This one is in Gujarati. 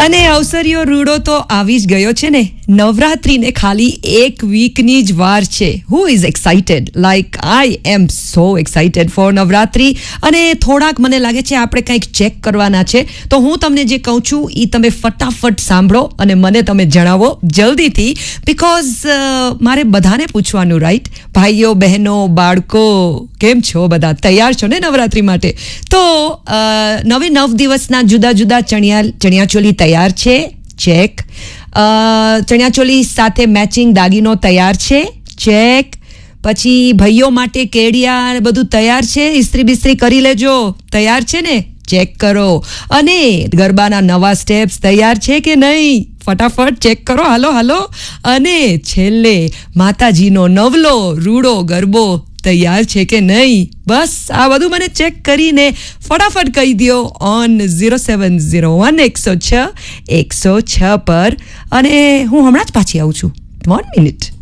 અને અવસરીયો રૂડો તો આવી જ ગયો છે ને. નવરાત્રીને ખાલી એક વીકની જ વાર છે. Who is excited? Like I M so excited four Navratri. અને થોડાક મને લાગે છે આપણે કંઈક ચેક કરવાના છે. તો હું તમને જે કહું છું એ તમે ફટાફટ સાંભળો અને મને તમે જણાવો જલ્દીથી, બિકોઝ મારે બધાને પૂછવાનું, રાઈટ? ભાઈઓ, બહેનો, બાળકો, કેમ છો? બધા તૈયાર છો ને નવરાત્રી માટે? તો 9 દિવસના જુદા જુદા ચણિયાચોલી તૈયાર છે? ચેક. ચણિયાચોલી સાથે મેચિંગ દાગીનો તૈયાર છે? ચેક. પછી ભાઈઓ માટે કેડિયા બધું તૈયાર છે? ઇસ્ત્રી બિસ્ત્રી કરી લેજો. તૈયાર છે ને? ચેક કરો. અને ગરબાના નવા સ્ટેપ્સ તૈયાર છે કે નહીં? ફટાફટ ચેક કરો. હાલો. અને છેલ્લે માતાજીનો નવલો રૂડો ગરબો તૈયાર છે કે નહીં? બસ આ બધું મને ચેક કરીને ફટાફટ કહી દો ઓન 0701 106 106 પર. અને હું હમણાં જ પાછી આવું છું. 1 મિનિટ.